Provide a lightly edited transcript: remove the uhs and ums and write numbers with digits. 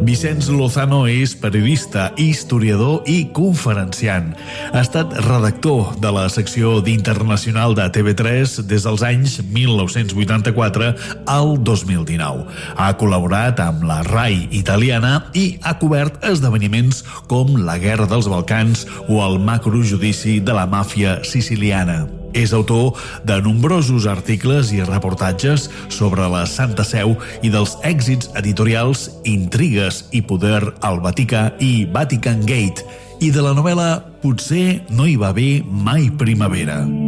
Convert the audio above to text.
Vicenç Lozano és periodista, historiador i conferenciant. Ha estat redactor de la secció d'Internacional de TV3 des dels anys 1984 al 2019. Ha col·laborat amb la RAI italiana i ha cobert esdeveniments com la Guerra dels Balcans o el macrojudici de la màfia siciliana. És autor de nombrosos articles i reportatges sobre la Santa Seu i dels èxits editorials Intrigues i poder al Vaticà i Vatican Gate, i de la novel·la Potser no hi va haver mai primavera.